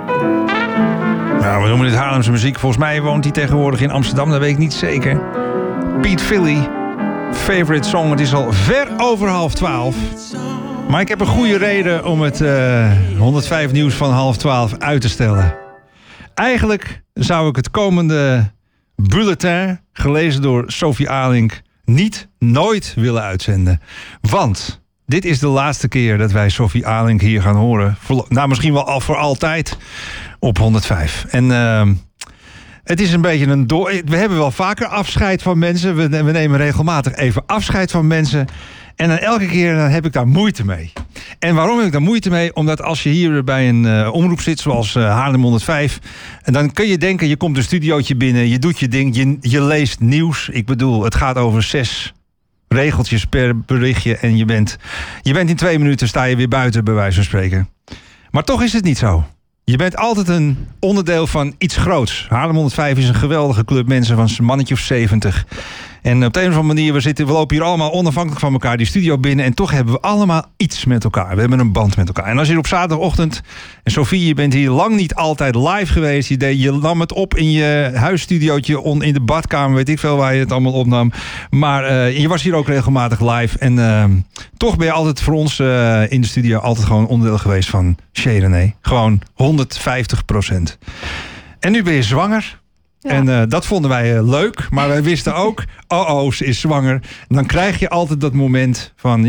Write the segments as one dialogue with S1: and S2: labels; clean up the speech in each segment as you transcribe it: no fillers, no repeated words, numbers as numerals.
S1: Nou, we noemen dit Haarlemse muziek. Volgens mij woont hij tegenwoordig in Amsterdam, dat weet ik niet zeker. Piet Philly, favorite song. Het is al ver over 11:30. Maar ik heb een goede reden om het 105 nieuws van 11:30 uit te stellen. Eigenlijk zou ik het komende bulletin, gelezen door Sophie Alink, nooit willen uitzenden. Want dit is de laatste keer dat wij Sophie Alink hier gaan horen. Nou, misschien wel al voor altijd op 105. En het is een beetje we hebben wel vaker afscheid van mensen. We nemen regelmatig even afscheid van mensen. En dan elke keer heb ik daar moeite mee. En waarom heb ik daar moeite mee? Omdat als je hier bij een omroep zit, zoals Haarlem 105... en dan kun je denken, je komt een studiootje binnen, je doet je ding, je leest nieuws. Ik bedoel, het gaat over 6 regeltjes per berichtje en je bent in 2 minuten sta je weer buiten, bij wijze van spreken. Maar toch is het niet zo. Je bent altijd een onderdeel van iets groots. Haarlem 105 is een geweldige club mensen van een mannetje of 70. En op de een of andere manier, we lopen hier allemaal onafhankelijk van elkaar die studio binnen. En toch hebben we allemaal iets met elkaar. We hebben een band met elkaar. En als je op zaterdagochtend, en Sophie, je bent hier lang niet altijd live geweest. Je nam het op in je huisstudiootje, in de badkamer, weet ik veel waar je het allemaal opnam. Maar je was hier ook regelmatig live. En toch ben je altijd voor ons in de studio altijd gewoon onderdeel geweest van Chez René. Gewoon 150%. En nu ben je zwanger. Ja. En dat vonden wij leuk, maar wij wisten ook, ze is zwanger. En dan krijg je altijd dat moment van,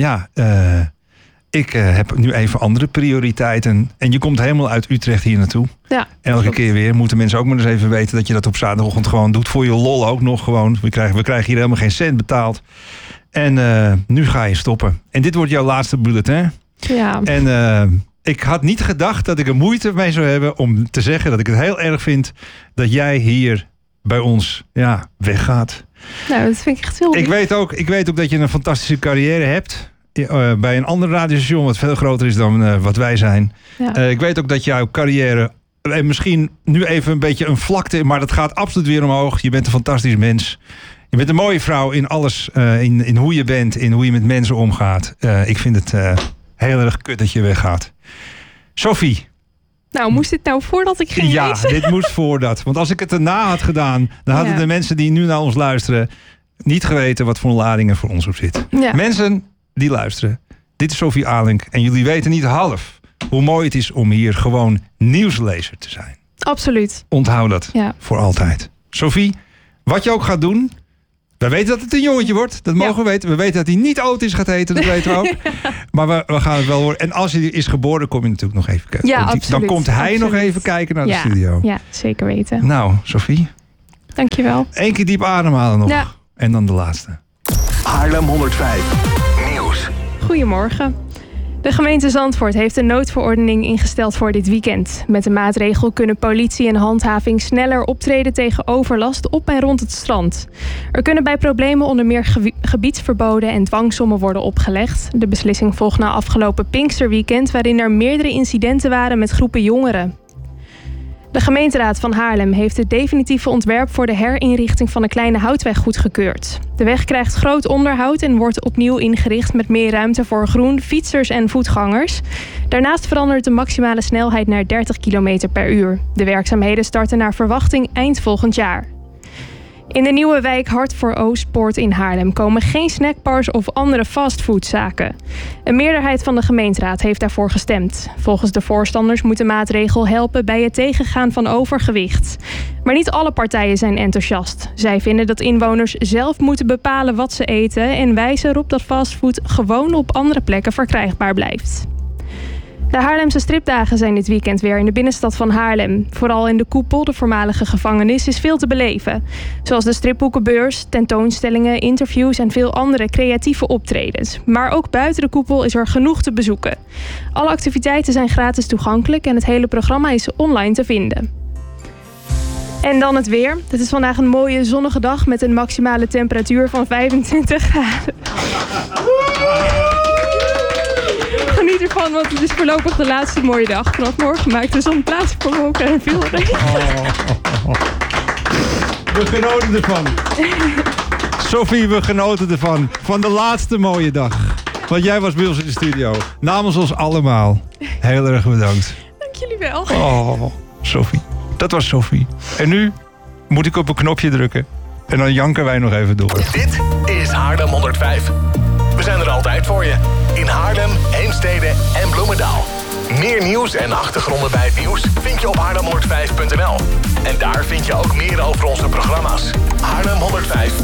S1: ik heb nu even andere prioriteiten. En je komt helemaal uit Utrecht hier naartoe. Ja, elke keer weer. Moeten mensen ook maar eens even weten dat je dat op zaterdagochtend gewoon doet. Voor je lol ook nog gewoon. We krijgen hier helemaal geen cent betaald. En nu ga je stoppen. En dit wordt jouw laatste bulletin. Ja. En ik had niet gedacht dat ik er moeite mee zou hebben om te zeggen dat ik het heel erg vind dat jij hier bij ons weggaat. Nou, dat vind ik echt heel lief. Ik weet ook dat je een fantastische carrière hebt. Bij een ander radiostation wat veel groter is dan wat wij zijn. Ja. Ik weet ook dat jouw carrière misschien nu even een beetje een vlakte, maar dat gaat absoluut weer omhoog. Je bent een fantastisch mens. Je bent een mooie vrouw in alles, in hoe je bent, in hoe je met mensen omgaat. Ik vind het heel erg kut dat je weggaat. Sophie.
S2: Nou, moest dit nou voordat ik ging lezen?
S1: Ja, dit moest voordat. Want als ik het erna had gedaan, dan hadden de mensen die nu naar ons luisteren niet geweten wat voor een lading er voor ons op zit. Ja. Mensen die luisteren, dit is Sophie Alink en jullie weten niet half hoe mooi het is om hier gewoon nieuwslezer te zijn.
S2: Absoluut.
S1: Onthoud dat voor altijd. Sophie, wat je ook gaat doen, we weten dat het een jongetje wordt. Dat mogen we weten. We weten dat hij niet Otis gaat heten. Dat weten we ook. Maar we gaan het wel horen. En als hij is geboren, kom je natuurlijk nog even kijken.
S2: Ja, absoluut.
S1: Dan komt hij nog even kijken naar de studio.
S2: Ja, zeker weten.
S1: Nou, Sophie.
S2: Dankjewel.
S1: 1 keer diep ademhalen nog. Ja. En dan de laatste.
S3: Haarlem 105. Nieuws.
S2: Goedemorgen. De gemeente Zandvoort heeft een noodverordening ingesteld voor dit weekend. Met de maatregel kunnen politie en handhaving sneller optreden tegen overlast op en rond het strand. Er kunnen bij problemen onder meer gebiedsverboden en dwangsommen worden opgelegd. De beslissing volgt na afgelopen Pinksterweekend, waarin er meerdere incidenten waren met groepen jongeren. De gemeenteraad van Haarlem heeft het definitieve ontwerp voor de herinrichting van de Kleine Houtweg goedgekeurd. De weg krijgt groot onderhoud en wordt opnieuw ingericht met meer ruimte voor groen, fietsers en voetgangers. Daarnaast verandert de maximale snelheid naar 30 km per uur. De werkzaamheden starten naar verwachting eind volgend jaar. In de nieuwe wijk Hart voor Oostpoort in Haarlem komen geen snackbars of andere fastfoodzaken. Een meerderheid van de gemeenteraad heeft daarvoor gestemd. Volgens de voorstanders moet de maatregel helpen bij het tegengaan van overgewicht. Maar niet alle partijen zijn enthousiast. Zij vinden dat inwoners zelf moeten bepalen wat ze eten en wijzen erop dat fastfood gewoon op andere plekken verkrijgbaar blijft. De Haarlemse stripdagen zijn dit weekend weer in de binnenstad van Haarlem. Vooral in de Koepel, de voormalige gevangenis, is veel te beleven. Zoals de stripboekenbeurs, tentoonstellingen, interviews en veel andere creatieve optredens. Maar ook buiten de Koepel is er genoeg te bezoeken. Alle activiteiten zijn gratis toegankelijk en het hele programma is online te vinden. En dan het weer. Het is vandaag een mooie zonnige dag met een maximale temperatuur van 25 graden. Geniet ervan, want het is voorlopig de laatste mooie dag. Vanaf morgen maakt de zon plaats voor wolken en veel regen.
S1: We genoten ervan. Sophie, we genoten ervan. Van de laatste mooie dag. Want jij was bij ons in de studio. Namens ons allemaal. Heel erg bedankt.
S2: Dank jullie Dankjewel.
S1: Oh, Sophie. Dat was Sophie. En nu moet ik op een knopje drukken. En dan janken wij nog even door.
S3: Dit is Haarlem 105. We zijn er altijd voor je. In Haarlem, Heemstede en Bloemendaal. Meer nieuws en achtergronden bij het nieuws vind je op haarlem105.nl. En daar vind je ook meer over onze programma's. Haarlem 105.